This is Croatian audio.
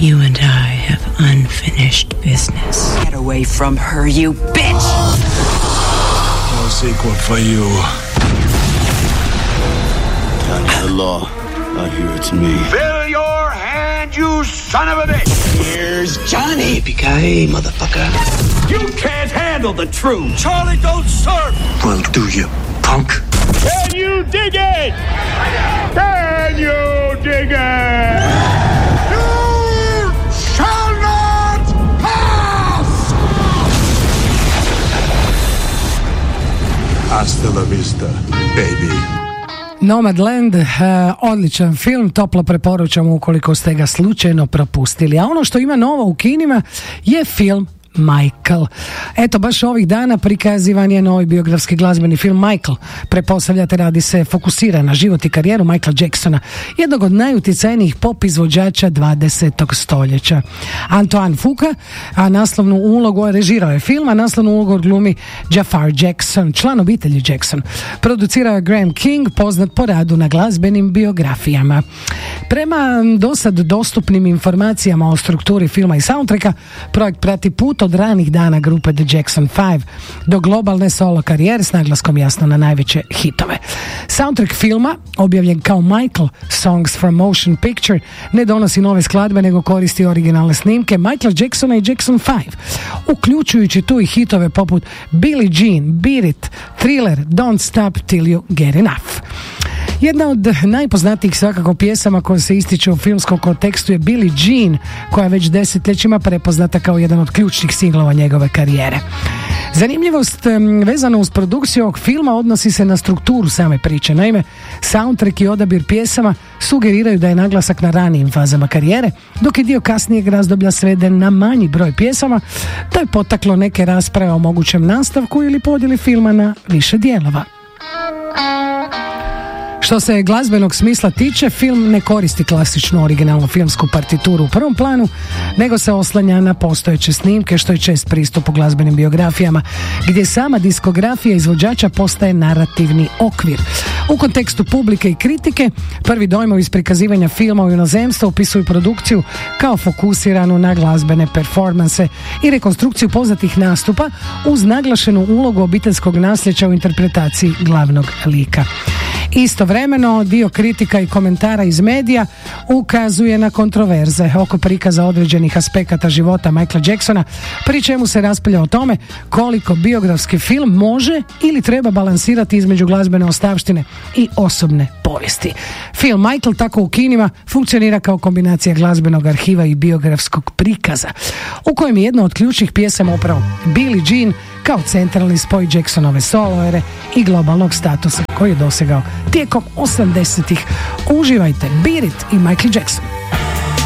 You and I have unfinished business. Get away from her, you bitch! No sequel for you. Time for the law. I hear it's me. Fill your hand, you son of a bitch! Here's Johnny. Yippee-ki-yay, motherfucker. You can't handle the truth! Charlie, don't surf! Well, do you, punk? Can you dig it? Can you dig it? You shall not pass! Hasta la vista, baby. Nomadland, odličan film, toplo preporučam ukoliko ste ga slučajno propustili. A ono što ima novo u kinima je film Michael. Eto, baš ovih dana prikazivan je novi biografski glazbeni film Michael. Pretpostavljate, radi se, fokusira na život i karijeru Michaela Jacksona, jednog od najuticajnijih pop izvođača 20. stoljeća. Antoine Fuqua, a naslovnu ulogu režirao je film, a naslovnu ulogu glumi Jafar Jackson, član obitelji Jackson. Producirao je Graham King, poznat po radu na glazbenim biografijama. Prema dosad dostupnim informacijama o strukturi filma i soundtracka, projekt prati put od ranih dana grupe The Jackson 5 do globalne solo karijere s naglaskom jasno na najveće hitove. Soundtrack filma, objavljen kao Michael Songs from Motion Picture, ne donosi nove skladbe nego koristi originalne snimke Michaela Jacksona i Jackson 5, uključujući tu i hitove poput Billie Jean, Beat It, Thriller, Don't Stop Till You Get Enough. Jedna od najpoznatijih svakako pjesama koja se ističe u filmskom kontekstu je Billie Jean, koja je već desetljećima prepoznata kao jedan od ključnih singlova njegove karijere. Zanimljivost vezana uz produkciju ovog filma odnosi se na strukturu same priče. Naime, soundtrack i odabir pjesama sugeriraju da je naglasak na ranijim fazama karijere, dok je dio kasnijeg razdoblja sveden na manji broj pjesama, to je potaklo neke rasprave o mogućem nastavku ili podjeli filma na više dijelova. Što se glazbenog smisla tiče, film ne koristi klasičnu originalnu filmsku partituru u prvom planu, nego se oslanja na postojeće snimke, što je čest pristup u glazbenim biografijama, gdje sama diskografija izvođača postaje narativni okvir. U kontekstu publike i kritike, prvi dojmovi iz prikazivanja filma u inozemstvu opisuju produkciju kao fokusiranu na glazbene performanse i rekonstrukciju poznatih nastupa uz naglašenu ulogu obiteljskog nasljeđa u interpretaciji glavnog lika. Istovremeno, dio kritika i komentara iz medija ukazuje na kontroverze oko prikaza određenih aspekata života Michaela Jacksona, pri čemu se raspravlja o tome koliko biografski film može ili treba balansirati između glazbene ostavštine i osobne povijesti. Film Michael tako u kinima funkcionira kao kombinacija glazbenog arhiva i biografskog prikaza, u kojem je jedna od ključnih pjesama upravo Billie Jean kao centralni spoj Jacksonove solo ere i globalnog statusa koji je dosegao tijekom 80-ih. Uživajte Beat It i Michael Jackson.